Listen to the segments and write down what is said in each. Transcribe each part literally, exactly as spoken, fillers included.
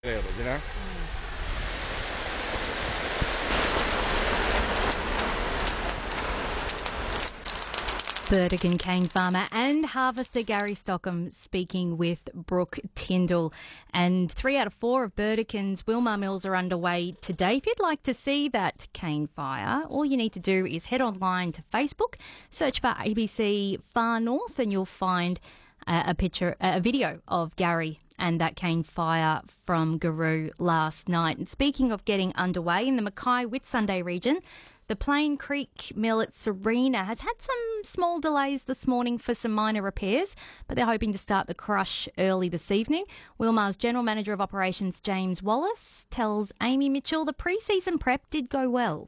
you know. Burdekin cane farmer and harvester Gary Stockham speaking with Brooke Tyndall. And three out of four of Burdekin's Wilmar mills are underway today. If you'd like to see that cane fire, all you need to do is head online to Facebook, search for A B C Far North, and you'll find uh, a picture, a video of Gary and that cane fire from Garoo last night. And speaking of getting underway in the Mackay-Whitsunday region, the Plain Creek mill at Sarina has had some small delays this morning for some minor repairs, but they're hoping to start the crush early this evening. Wilmar's General Manager of Operations, James Wallace, tells Amy Mitchell the pre-season prep did go well.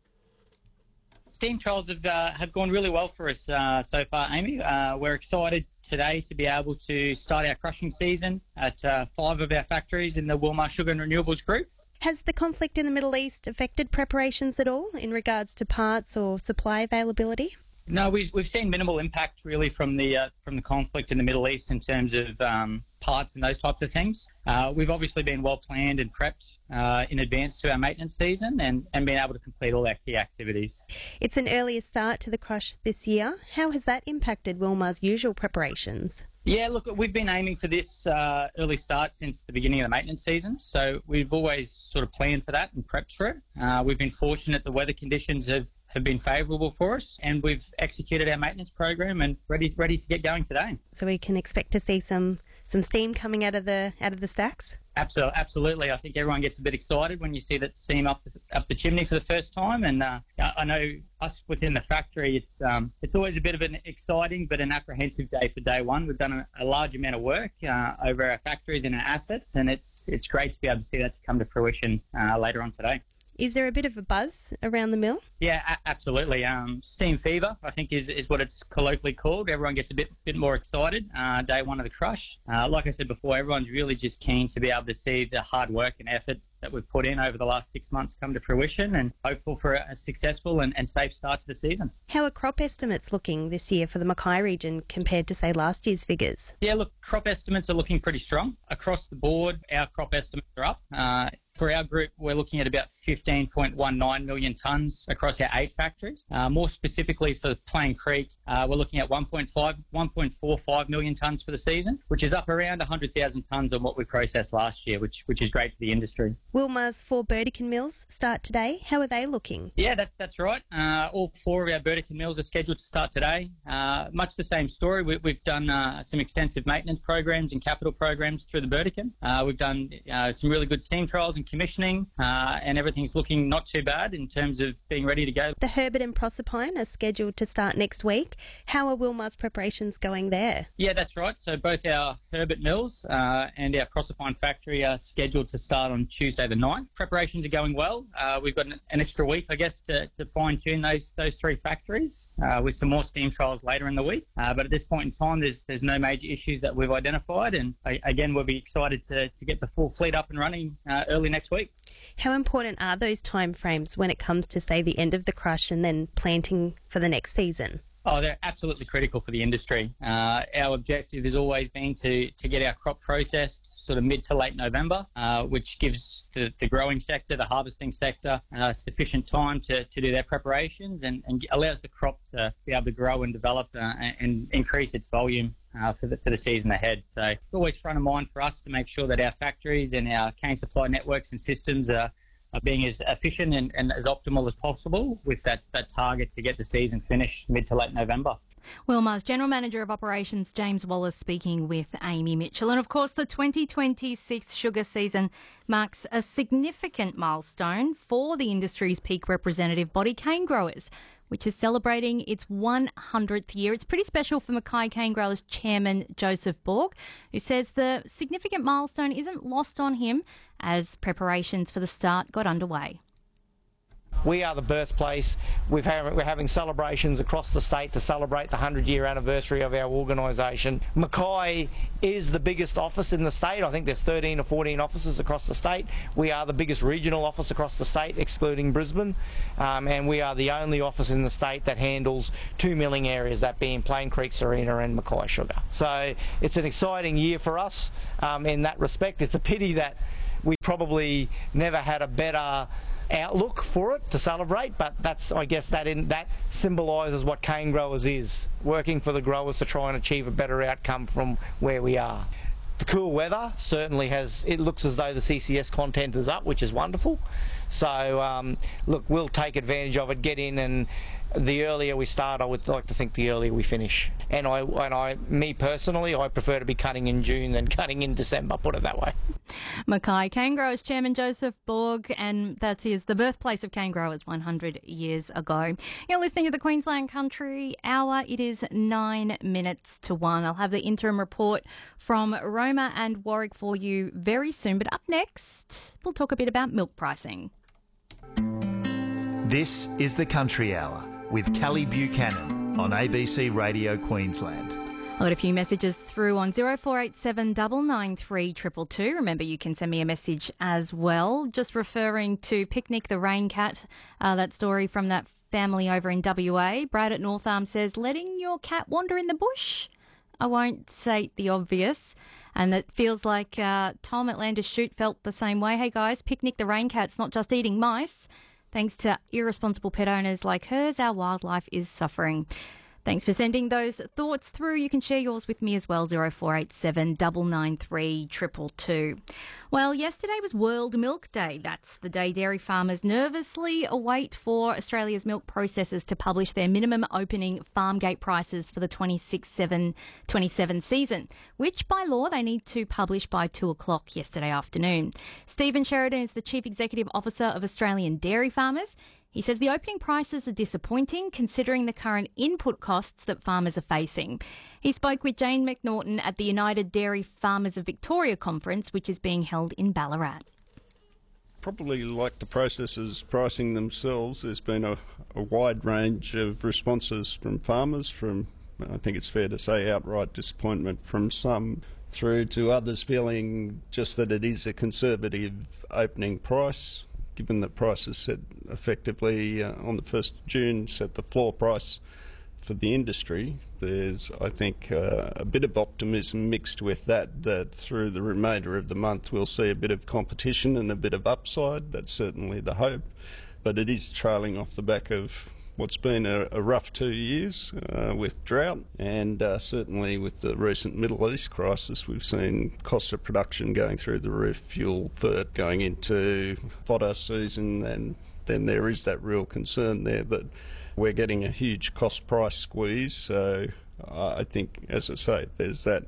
Steam trials have uh, have gone really well for us uh, so far, Amy. Uh, we're excited today to be able to start our crushing season at uh, five of our factories in the Wilmar Sugar and Renewables Group. Has the conflict in the Middle East affected preparations at all in regards to parts or supply availability? No, we've we've seen minimal impact really from the uh, from the conflict in the Middle East in terms of um, parts and those types of things. Uh, we've obviously been well planned and prepped uh, in advance to our maintenance season and, and been able to complete all our key activities. It's an earlier start to the crush this year. How has that impacted Wilmar's usual preparations? Yeah, look, we've been aiming for this uh, early start since the beginning of the maintenance season, so we've always sort of planned for that and prepped for it. Uh, we've been fortunate the weather conditions have, have been favourable for us, and we've executed our maintenance program and ready ready to get going today. So we can expect to see some, some steam coming out of the out of the stacks? Absolutely, absolutely. I think everyone gets a bit excited when you see that steam up the, up the chimney for the first time. And uh, I know us within the factory, it's um, it's always a bit of an exciting but an apprehensive day for day one. We've done a, a large amount of work uh, over our factories and our assets, and it's it's great to be able to see that to come to fruition uh, later on today. Is there a bit of a buzz around the mill? Yeah, a- absolutely. Um, steam fever, I think, is, is what it's colloquially called. Everyone gets a bit bit more excited uh, day one of the crush. Uh, like I said before, everyone's really just keen to be able to see the hard work and effort that we've put in over the last six months come to fruition, and hopeful for a successful and, and safe start to the season. How are crop estimates looking this year for the Mackay region compared to, say, last year's figures? Yeah, look, crop estimates are looking pretty strong. Across the board, our crop estimates are up. Uh, For our group, we're looking at about fifteen point one nine million tonnes across our eight factories. Uh, more specifically for Plain Creek, uh, we're looking at one point five, one point four five million tonnes for the season, which is up around one hundred thousand tonnes on what we processed last year, which which is great for the industry. Wilmar's four Burdekin mills start today. How are they looking? Yeah, that's that's right. Uh, all four of our Burdekin mills are scheduled to start today. Uh, much the same story. We, we've done uh, some extensive maintenance programs and capital programs through the Burdekin. Uh, we've done uh, some really good steam trials and commissioning, uh, and everything's looking not too bad in terms of being ready to go. The Herbert and Proserpine are scheduled to start next week. How are Wilmar's preparations going there? Yeah, that's right. So both our Herbert mills uh, and our Proserpine factory are scheduled to start on Tuesday the ninth. Preparations are going well. Uh, we've got an, an extra week, I guess, to, to fine-tune those those three factories uh, with some more steam trials later in the week. Uh, but at this point in time, there's there's no major issues that we've identified, and uh, again, we'll be excited to, to get the full fleet up and running uh, early next week. How important are those timeframes when it comes to, say, the end of the crush and then planting for the next season? Oh, they're absolutely critical for the industry. Uh, our objective has always been to, to get our crop processed sort of mid to late November, uh, which gives the, the growing sector, the harvesting sector, uh, sufficient time to, to do their preparations and, and allows the crop to be able to grow and develop uh, and, and increase its volume Uh, for the for the season ahead. So it's always front of mind for us to make sure that our factories and our cane supply networks and systems are, are being as efficient and, and as optimal as possible with that, that target to get the season finished mid to late November. Wilmar's General Manager of Operations, James Wallace, speaking with Amy Mitchell. And of course, the twenty twenty-six sugar season marks a significant milestone for the industry's peak representative body, cane growers, which is celebrating its one hundredth year. It's pretty special for Mackay Cane Growers Chairman Joseph Borg, who says the significant milestone isn't lost on him as preparations for the start got underway. We are the birthplace. We've had, we're having celebrations across the state to celebrate the one hundred year anniversary of our organisation. Mackay is the biggest office in the state. I think there's thirteen or fourteen offices across the state. We are the biggest regional office across the state, excluding Brisbane, um, and we are the only office in the state that handles two milling areas, that being Plain Creek, Sarina and Mackay Sugar. So it's an exciting year for us um, in that respect. It's a pity that we probably never had a better outlook for it to celebrate, but that's, I guess, that in that symbolises what cane growers is, working for the growers to try and achieve a better outcome from where we are. The cool weather certainly has, it looks as though the C C S content is up, which is wonderful. So um, look, we'll take advantage of it, get in, and the earlier we start, I would like to think the earlier we finish. And I, and I, me personally, I prefer to be cutting in June than cutting in December, put it that way. Mackay Cane Growers Chairman Joseph Borg, and that is the birthplace of cane growers one hundred years ago. You're listening to the Queensland Country Hour. It is nine minutes to one. I'll have the interim report from Roma and Warwick for you very soon. But up next, we'll talk a bit about milk pricing. This is the Country Hour with Kelly Buchanan on A B C Radio Queensland. I got a few messages through on zero four eight seven nine nine three two two two. Remember, you can send me a message as well. Just referring to Picnic the Rain Cat, uh, that story from that family over in W A. Brad at North Arm says, letting your cat wander in the bush? I won't state the obvious. And it feels like uh, Tom at Landers Shoot felt the same way. Hey guys, Picnic the Rain Cat's not just eating mice. Thanks to irresponsible pet owners like hers, our wildlife is suffering. Thanks for sending those thoughts through. You can share yours with me as well, zero four eight seven nine nine three two two two. Well, yesterday was World Milk Day. That's the day dairy farmers nervously await for Australia's milk processors to publish their minimum opening farm gate prices for the twenty-six twenty-seven season, which by law they need to publish by two o'clock yesterday afternoon. Stephen Sheridan is the Chief Executive Officer of Australian Dairy Farmers. He says the opening prices are disappointing considering the current input costs that farmers are facing. He spoke with Jane McNaughton at the United Dairy Farmers of Victoria conference, which is being held in Ballarat. Probably like the processors pricing themselves, there's been a, a wide range of responses from farmers, from, I think it's fair to say, outright disappointment from some, through to others feeling just that it is a conservative opening price, given that prices set effectively uh, on the first of June, set the floor price for the industry. There's, I think, uh, a bit of optimism mixed with that, that through the remainder of the month we'll see a bit of competition and a bit of upside. That's certainly the hope. But it is trailing off the back of what's been a, a rough two years uh, with drought, and uh, certainly with the recent Middle East crisis, we've seen cost of production going through the roof, fuel third going into fodder season, and then there is that real concern there that we're getting a huge cost price squeeze. So uh, I think, as I say, there's that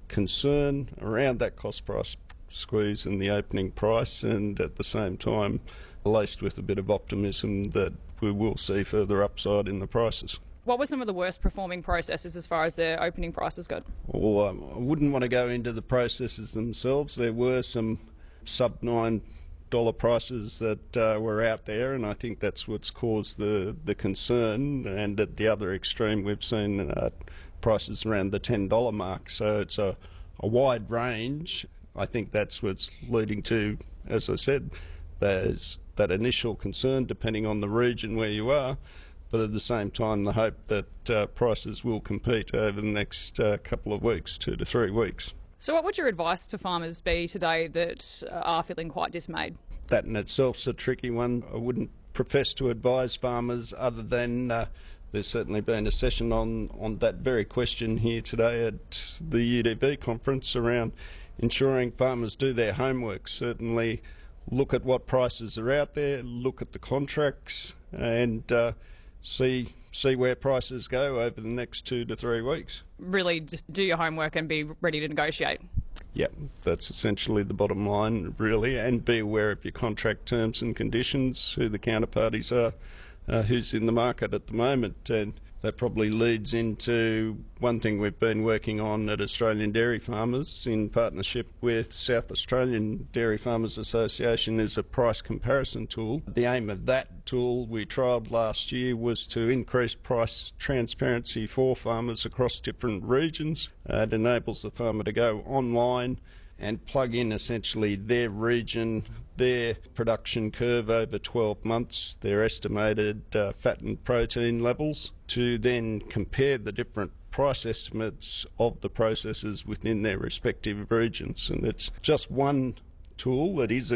concern around that cost price squeeze and the opening price, and at the same time laced with a bit of optimism that we will see further upside in the prices. What were some of the worst performing processes as far as their opening prices go? Well, um, I wouldn't want to go into the processes themselves. There were some sub nine dollar prices that uh, were out there, and I think that's what's caused the, the concern. And at the other extreme, we've seen uh, prices around the ten dollar mark. So it's a, a wide range. I think that's what's leading to, as I said, there's that initial concern depending on the region where you are, but at the same time the hope that uh, prices will compete over the next uh, couple of weeks, two to three weeks. So what would your advice to farmers be today that are feeling quite dismayed? That in itself's a tricky one. I wouldn't profess to advise farmers other than uh, there's certainly been a session on, on that very question here today at the U D B conference around ensuring farmers do their homework. Certainly look at what prices are out there, look at the contracts, and uh, see see where prices go over the next two to three weeks. Really just do your homework and be ready to negotiate. Yeah, that's essentially the bottom line, really, and be aware of your contract terms and conditions, who the counterparties are, uh, who's in the market at the moment. And that probably leads into one thing we've been working on at Australian Dairy Farmers in partnership with South Australian Dairy Farmers Association is a price comparison tool. The aim of that tool we trialled last year was to increase price transparency for farmers across different regions. Uh, it enables the farmer to go online and plug in essentially their region, their production curve over twelve months, their estimated uh, fat and protein levels, to then compare the different price estimates of the processors within their respective regions. And it's just one tool that is a